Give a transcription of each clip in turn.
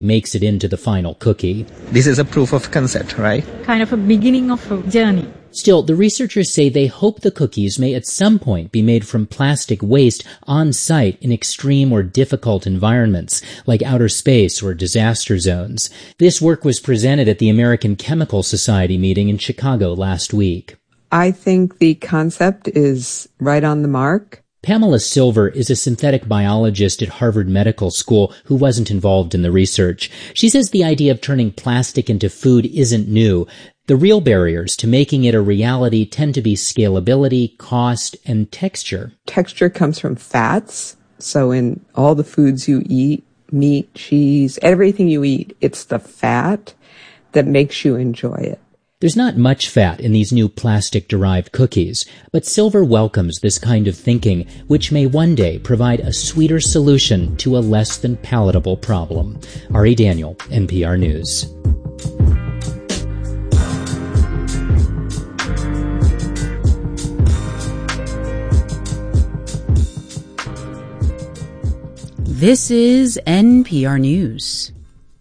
makes it into the final cookie. This is a proof of concept, right? Kind of a beginning of a journey. Still, the researchers say they hope the cookies may at some point be made from plastic waste on site in extreme or difficult environments, like outer space or disaster zones. This work was presented at the American Chemical Society meeting in Chicago last week. I think the concept is right on the mark. Pamela Silver is a synthetic biologist at Harvard Medical School who wasn't involved in the research. She says the idea of turning plastic into food isn't new. The real barriers to making it a reality tend to be scalability, cost, and texture. Texture comes from fats. So in all the foods you eat, meat, cheese, everything you eat, it's the fat that makes you enjoy it. There's not much fat in these new plastic-derived cookies, but Silver welcomes this kind of thinking, which may one day provide a sweeter solution to a less than palatable problem. Ari Daniel, NPR News. This is NPR News.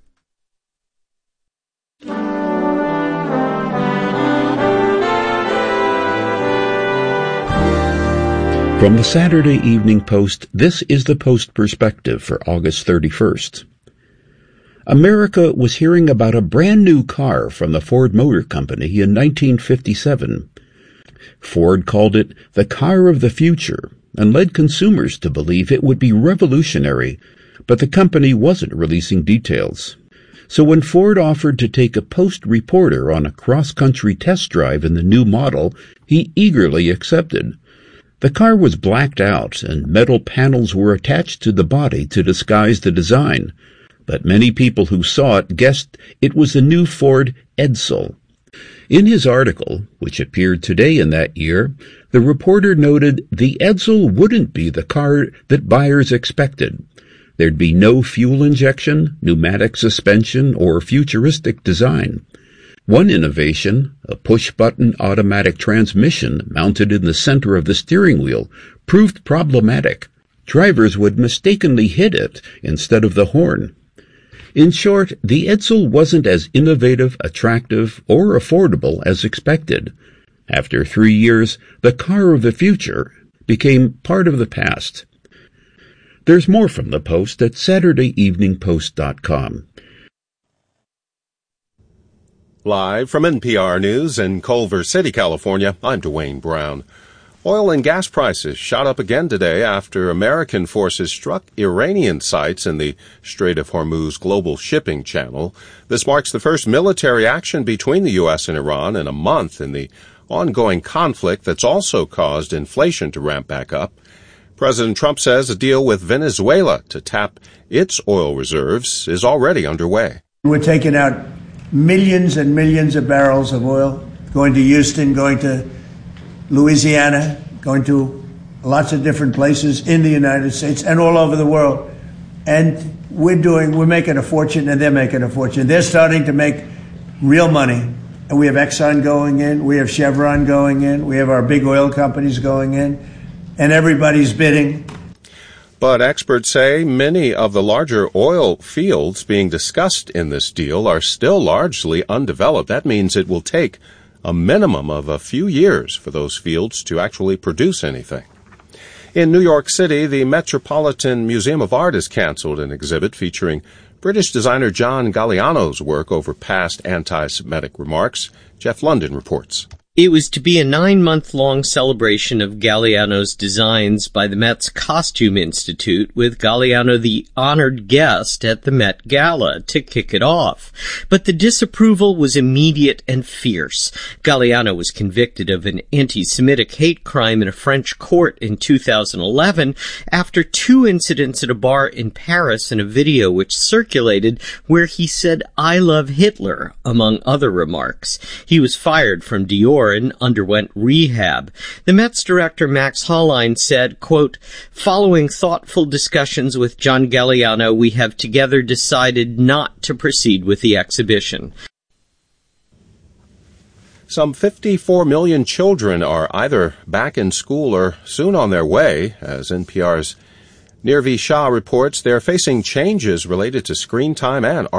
From the Saturday Evening Post, this is the Post Perspective for August 31st. America was hearing about a brand new car from the Ford Motor Company in 1957. Ford called it the car of the future and led consumers to believe it would be revolutionary, but the company wasn't releasing details. So when Ford offered to take a Post reporter on a cross-country test drive in the new model, he eagerly accepted. The car was blacked out, and metal panels were attached to the body to disguise the design, but many people who saw it guessed it was the new Ford Edsel. In his article, which appeared today in that year, the reporter noted the Edsel wouldn't be the car that buyers expected. There'd be no fuel injection, pneumatic suspension, or futuristic design. One innovation, a push-button automatic transmission mounted in the center of the steering wheel, proved problematic. Drivers would mistakenly hit it instead of the horn. In short, the Edsel wasn't as innovative, attractive, or affordable as expected. After 3 years, the car of the future became part of the past. There's more from the Post at SaturdayEveningPost.com. Live from NPR News in Culver City, California, I'm Dwayne Brown. Oil and gas prices shot up again today after American forces struck Iranian sites in the Strait of Hormuz global shipping channel. This marks the first military action between the U.S. and Iran in a month in the ongoing conflict that's also caused inflation to ramp back up. President Trump says a deal with Venezuela to tap its oil reserves is already underway. We're taking out millions and millions of barrels of oil, going to Houston, going to Louisiana, going to lots of different places in the United States and all over the world. And we're making a fortune, and they're making a fortune. They're starting to make real money. And we have Exxon going in, we have Chevron going in, we have our big oil companies going in, and everybody's bidding. But experts say many of the larger oil fields being discussed in this deal are still largely undeveloped. That means it will take a minimum of a few years for those fields to actually produce anything. In New York City, the Metropolitan Museum of Art has canceled an exhibit featuring British designer John Galliano's work over past anti-Semitic remarks. Jeff London reports. It was to be a 9-month-long celebration of Galliano's designs by the Met's Costume Institute, with Galliano the honored guest at the Met Gala to kick it off. But the disapproval was immediate and fierce. Galliano was convicted of an anti-Semitic hate crime in a French court in 2011 after 2 incidents at a bar in Paris and a video which circulated where he said, "I love Hitler," among other remarks. He was fired from Dior and underwent rehab. The Met's director, Max Hollein, said, quote, "Following thoughtful discussions with John Galliano, we have together decided not to proceed with the exhibition." Some 54 million children are either back in school or soon on their way, as NPR's Nirvi Shah reports they're facing changes related to screen time and